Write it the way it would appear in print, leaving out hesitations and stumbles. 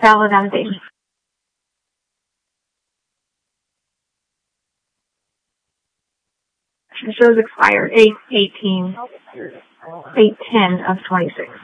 Valid on date. It shows expired 8/18, 8/10 of 26.